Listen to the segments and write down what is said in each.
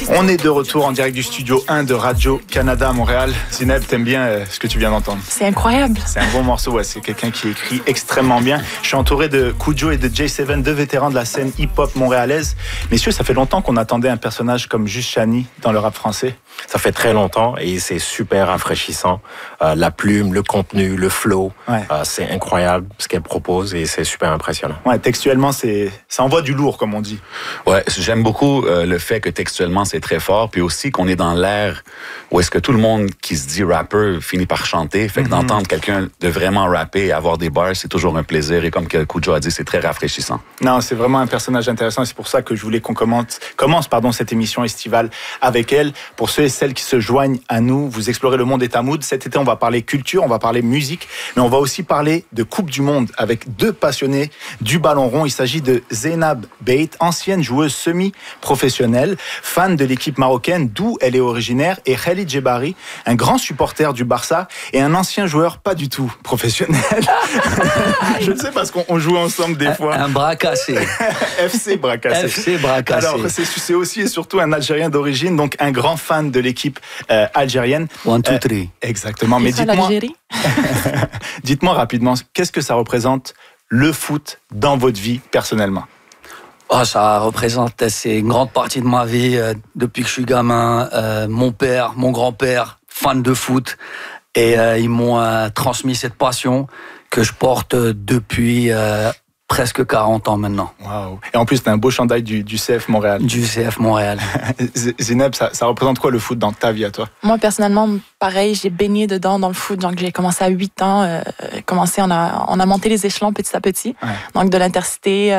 On est de retour en direct du studio 1 de Radio-Canada à Montréal. Zineb, t'aimes bien ce que tu viens d'entendre? C'est incroyable. C'est un bon morceau, ouais. C'est quelqu'un qui écrit extrêmement bien. Je suis entouré de Kujo et de J7, deux vétérans de la scène hip-hop montréalaise. Messieurs, ça fait longtemps qu'on attendait un personnage comme Juste Chani dans le rap français. Ça fait très longtemps et c'est super rafraîchissant. La plume, le contenu, le flow, ouais. C'est incroyable ce qu'elle propose et c'est super impressionnant. Ouais, textuellement, ça envoie du lourd, comme on dit. Ouais, j'aime beaucoup le fait que textuellement, c'est très fort, puis aussi qu'on est dans l'ère où est-ce que tout le monde qui se dit rappeur finit par chanter. Fait que d'entendre quelqu'un de vraiment rapper et avoir des bars, c'est toujours un plaisir. Et comme Kujo a dit, c'est très rafraîchissant. Non, c'est vraiment un personnage intéressant. C'est pour ça que je voulais qu'on commence cette émission estivale avec elle. Pour ceux et celles qui se joignent à nous, vous explorez le monde et Tamoud. Cet été, on va parler culture, on va parler musique, mais on va aussi parler de Coupe du Monde avec deux passionnés du ballon rond. Il s'agit de Zeynab Beit, ancienne joueuse semi-professionnelle, fan de l'équipe marocaine d'où elle est originaire, et Khalid Djebari, un grand supporter du Barça et un ancien joueur pas du tout professionnel. Je ne sais parce qu'on joue ensemble des fois. Un bras cassé. FC bras cassé. FC bras cassé. Alors, c'est aussi et surtout un Algérien d'origine, donc un grand fan de l'équipe algérienne. 1, 2, 3. Exactement. Mais dites-moi rapidement, qu'est-ce que ça représente le foot dans votre vie personnellement? Oh, ça représente, c'est une grande partie de ma vie depuis que je suis gamin. Mon père, mon grand-père, fan de foot, et ils m'ont transmis cette passion que je porte depuis presque 40 ans maintenant. Waouh. Et en plus, t'as un beau chandail du CF Montréal. Du CF Montréal. Zineb, ça représente quoi le foot dans ta vie à toi? Moi, personnellement, pareil, j'ai baigné dedans dans le foot. Donc, j'ai commencé à 8 ans. On a monté les échelons petit à petit. Ouais. Donc, de l'intercité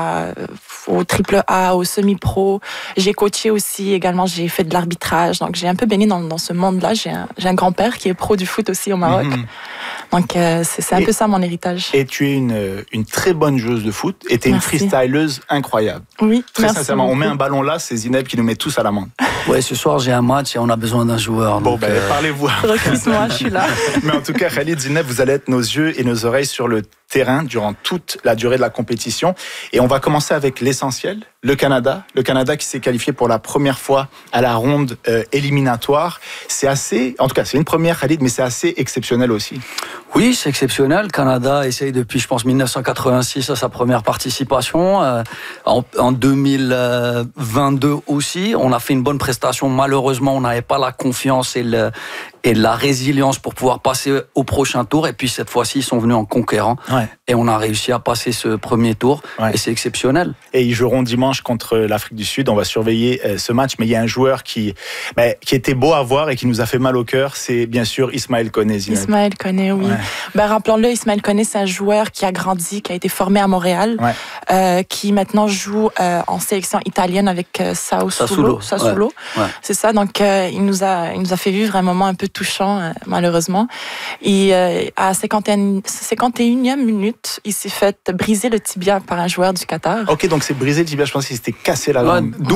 au triple A, au semi-pro. J'ai coaché aussi également. J'ai fait de l'arbitrage. Donc, j'ai un peu baigné dans ce monde-là. J'ai un grand-père qui est pro du foot aussi au Maroc. Donc, c'est un peu ça mon héritage. Et tu es une très bonne joueuse de foot et tu es une freestyleuse incroyable. Oui, très sincèrement. Beaucoup. On met un ballon là, c'est Zineb qui nous met tous à l'amende. Ouais, ce soir j'ai un match et on a besoin d'un joueur. Bon, parlez-vous. Recrute-moi, je suis là. Mais en tout cas, Khalid, Zineb, vous allez être nos yeux et nos oreilles sur le terrain durant toute la durée de la compétition. Et on va commencer avec l'essentiel, le Canada. Le Canada qui s'est qualifié pour la première fois à la ronde éliminatoire. C'est une première, Khalid, mais c'est assez exceptionnel aussi. Oui, c'est exceptionnel. Le Canada essaye depuis, je pense, 1986 à sa première participation. En 2022 aussi, on a fait une bonne prestation. Malheureusement, on n'avait pas la confiance et la résilience pour pouvoir passer au prochain tour. Et puis cette fois-ci, ils sont venus en conquérant. Ouais. Et on a réussi à passer ce premier tour. Ouais. Et c'est exceptionnel. Et ils joueront dimanche contre l'Afrique du Sud. On va surveiller ce match. Mais il y a un joueur qui était beau à voir et qui nous a fait mal au cœur. C'est bien sûr Ismaël Koné. Ismaël Koné, oui. Ouais. Rappelons-le, Ismaël Koné, c'est un joueur qui a grandi, qui a été formé à Montréal, qui maintenant joue en sélection italienne avec Sassuolo. Ouais. C'est ça. Donc, il nous a fait vivre un moment un peu touchant, malheureusement. Et à 51e minute, il s'est fait briser le tibia par un joueur du Qatar. Ok, donc c'est brisé le tibia. Je pensais qu'il s'était cassé la jambe. D'où